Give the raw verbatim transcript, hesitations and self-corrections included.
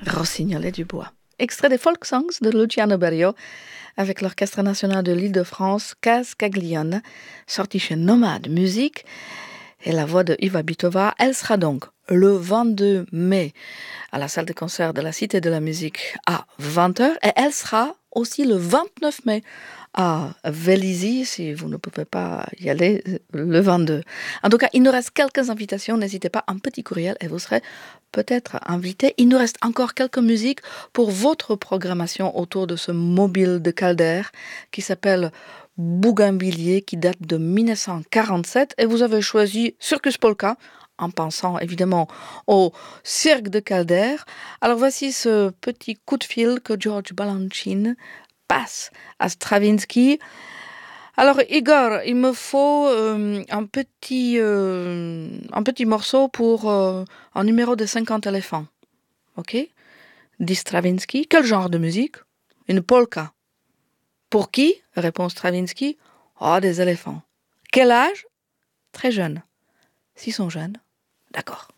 Rossignol du bois. Extrait des folk songs de Luciano Berio avec l'Orchestre national de l'Île-de-France, Cas Caglione, sorti chez Nomade Musique. Et la voix de Iva Bitova, elle sera donc le vingt-deux mai à la salle de concert de la Cité de la Musique à vingt heures et elle sera aussi le vingt-neuf mai à Vélizy si vous ne pouvez pas y aller le vingt-deux. En tout cas, il nous reste quelques invitations, n'hésitez pas, un petit courriel et vous serez peut-être invité. Il nous reste encore quelques musiques pour votre programmation autour de ce mobile de Calder qui s'appelle Bougainvilliers, qui date de dix-neuf cent quarante-sept et vous avez choisi Circus Polka en pensant évidemment au cirque de Calder. Alors voici ce petit coup de fil que George Balanchine passe à Stravinsky. Alors Igor, il me faut euh, un, petit, euh, un petit morceau pour euh, un numéro de cinquante éléphants. Ok? Dit Stravinsky. Quel genre de musique? Une polka. Pour qui? Répond Stravinsky. Oh, des éléphants. Quel âge? Très jeune. S'ils sont jeunes, d'accord.